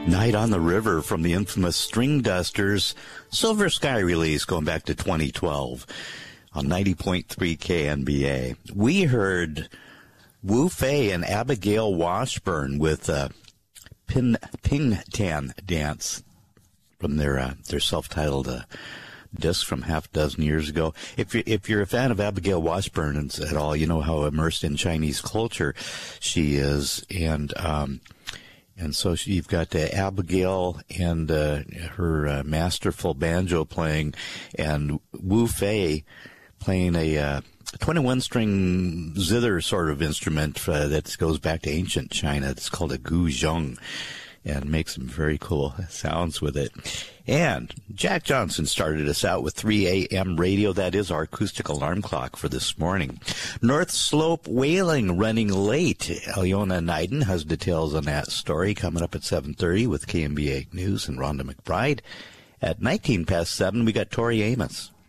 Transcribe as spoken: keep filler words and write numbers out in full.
Night on the River from the infamous String Dusters Silver Sky release going back to twenty twelve on ninety point three K N B A. We heard Wu Fei and Abigail Washburn with uh, Pin, Ping Tan Dance from their uh, their self-titled uh, disc from half a dozen years ago. If you're, if you're a fan of Abigail Washburn at all, you know how immersed in Chinese culture she is. And um, and so she, you've got uh, Abigail and uh, her uh, masterful banjo playing, and Wu Fei playing a uh, twenty-one string zither sort of instrument uh, that goes back to ancient China. It's called a guzheng, and makes some very cool sounds with it. And Jack Johnson started us out with three a.m. radio. That is our acoustic alarm clock for this morning. North Slope Whaling running late. Alyona Nyden has details on that story coming up at seven thirty with K M B A News and Rhonda McBride. At nineteen past seven, we got Tori Amos.